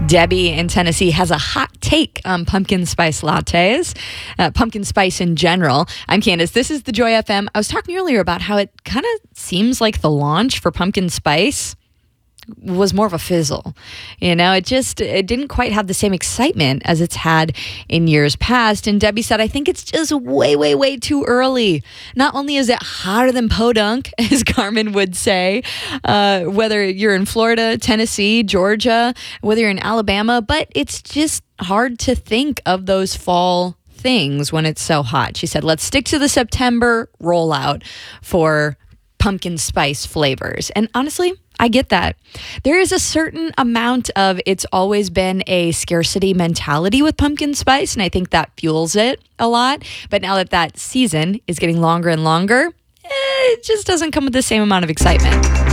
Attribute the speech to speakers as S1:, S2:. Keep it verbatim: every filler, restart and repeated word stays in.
S1: Debbie in Tennessee has a hot take on pumpkin spice lattes, uh, pumpkin spice in general. I'm Candace. This is the Joy F M. I was talking earlier about how it kind of seems like the launch for pumpkin spice was more of a fizzle. You know, it just, it didn't quite have the same excitement as it's had in years past. And Debbie said, I think it's just way, way, way too early. Not only is it hotter than podunk, as Carmen would say, uh, whether you're in Florida, Tennessee, Georgia, whether you're in Alabama, but it's just hard to think of those fall things when it's so hot. She said, let's stick to the September rollout for pumpkin spice flavors. And honestly, I get that. There is a certain amount of it's always been a scarcity mentality with pumpkin spice, and I think that fuels it a lot. But now that that season is getting longer and longer, eh, it just doesn't come with the same amount of excitement.